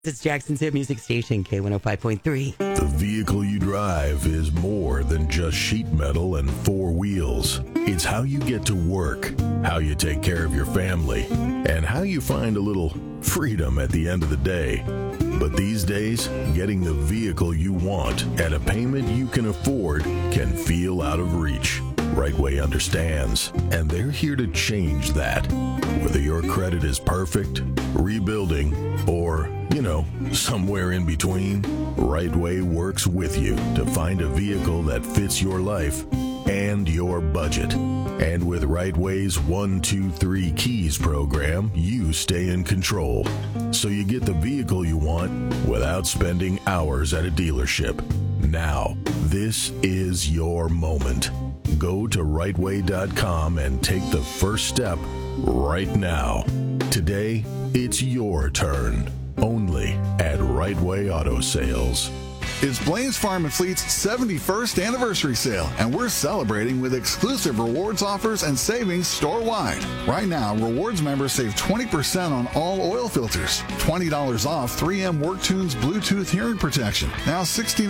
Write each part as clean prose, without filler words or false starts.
It's Jackson's hit music station, K105.3. The vehicle you drive is more than just sheet metal and four wheels. It's how you get to work, how you take care of your family, and how you find a little freedom at the end of the day. But these days, getting the vehicle you want at a payment you can afford can feel out of reach. Rightway understands, and they're here to change that. Whether your credit is perfect, rebuilding, or, somewhere in between, Rightway works with you to find a vehicle that fits your life and your budget. And with Rightway's 1, 2, 3 Keys program, you stay in control. So you get the vehicle you want without spending hours at a dealership. Now, this is your moment. Go to rightway.com and take the first step right now. Today, it's your turn. Only at Rightway Auto Sales. It's Blaine's Farm and Fleet's 71st anniversary sale, and we're celebrating with exclusive rewards offers and savings store-wide. Right now, rewards members save 20% on all oil filters, $20 off 3M WorkTunes Bluetooth hearing protection, now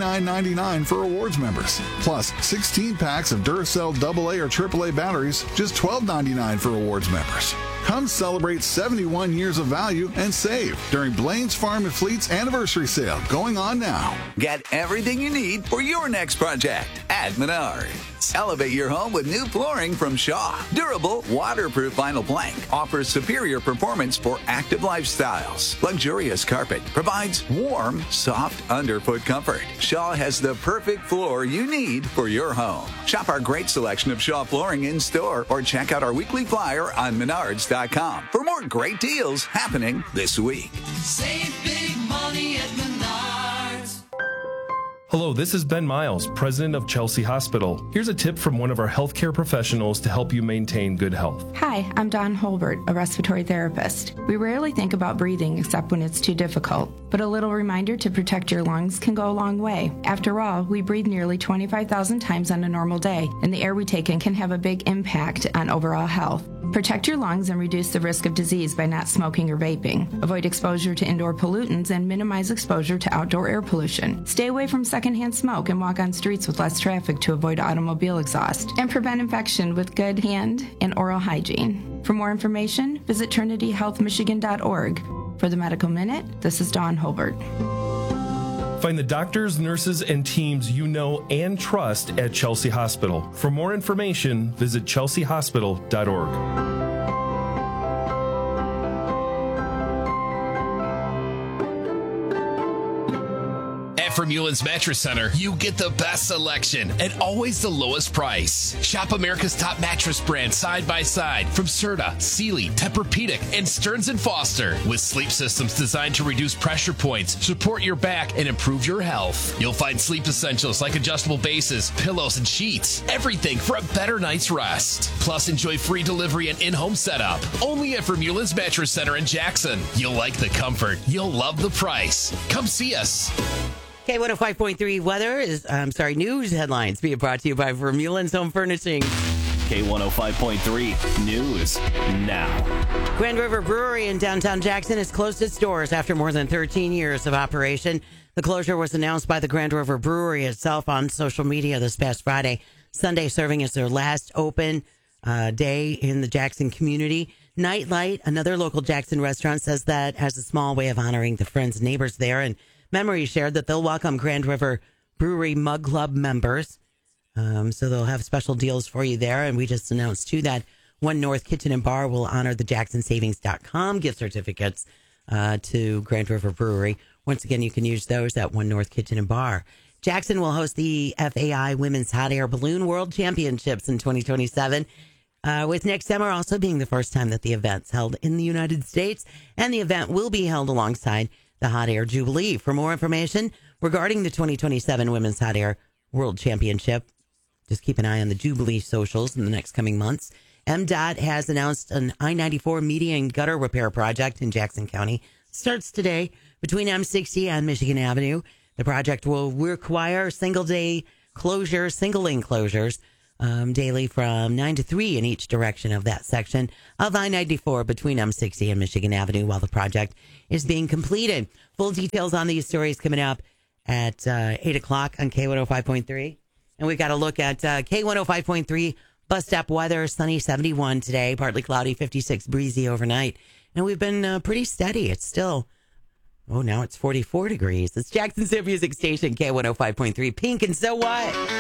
$69.99 for rewards members, plus 16 packs of Duracell AA or AAA batteries, just $12.99 for rewards members. Come celebrate 71 years of value and save during Blaine's Farm and Fleet's anniversary sale going on now. Get everything you need for your next project at Menards. Elevate your home with new flooring from Shaw. Durable, waterproof vinyl plank offers superior performance for active lifestyles. Luxurious carpet provides warm, soft underfoot comfort. Shaw has the perfect floor you need for your home. Shop our great selection of Shaw flooring in store or check out our weekly flyer on Menards.com for more great deals happening this week. Save big money at Menards. Hello, this is Ben Miles, president of Chelsea Hospital. Here's a tip from one of our healthcare professionals to help you maintain good health. Hi, I'm Dawn Holbert, a respiratory therapist. We rarely think about breathing except when it's too difficult, but a little reminder to protect your lungs can go a long way. After all, we breathe nearly 25,000 times on a normal day, and the air we take in can have a big impact on overall health. Protect your lungs and reduce the risk of disease by not smoking or vaping. Avoid exposure to indoor pollutants and minimize exposure to outdoor air pollution. Stay away from secondhand smoke and walk on streets with less traffic to avoid automobile exhaust. And prevent infection with good hand and oral hygiene. For more information, visit TrinityHealthMichigan.org. For the Medical Minute, this is Dawn Holbert. Find the doctors, nurses, and teams you know and trust at Chelsea Hospital. For more information, visit chelseahospital.org. From Muellen's Mattress Center, you get the best selection and always the lowest price. Shop America's top mattress brands side by side from Serta, Sealy, Tempur-Pedic, and Stearns & Foster with sleep systems designed to reduce pressure points, support your back, and improve your health. You'll find sleep essentials like adjustable bases, pillows, and sheets. Everything for a better night's rest. Plus, enjoy free delivery and in-home setup. Only at Muellen's Mattress Center in Jackson. You'll like the comfort. You'll love the price. Come see us. K105.3 news headlines being brought to you by Vermeulen's Home Furnishing. K105.3 News now. Grand River Brewery in downtown Jackson has closed its doors after more than 13 years of operation. The closure was announced by the Grand River Brewery itself on social media this past Friday. Sunday serving as their last open day in the Jackson community. Nightlight, another local Jackson restaurant, says that as a small way of honoring the friends and neighbors there, and Memory shared that they'll welcome Grand River Brewery Mug Club members. So they'll have special deals for you there. And we just announced, too, that One North Kitchen and Bar will honor the JacksonSavings.com gift certificates to Grand River Brewery. Once again, you can use those at One North Kitchen and Bar. Jackson will host the FAI Women's Hot Air Balloon World Championships in 2027, with next summer also being the first time that the event's held in the United States. And the event will be held alongside the Hot Air Jubilee. For more information regarding the 2027 Women's Hot Air World Championship, just keep an eye on the Jubilee socials in the next coming months. MDOT has announced an I-94 median gutter repair project in Jackson County. Starts today between M60 and Michigan Avenue. The project will require single lane closures daily from 9 to 3 in each direction of that section of I-94 between M60 and Michigan Avenue while the project is being completed. Full details on these stories coming up at 8 o'clock on K105.3. And we've got to look at K105.3 bus stop weather. Sunny 71 today, partly cloudy, 56 breezy overnight. And we've been pretty steady. It's still, now it's 44 degrees. It's Jackson's Hit Music Station, K105.3. Pink and So What?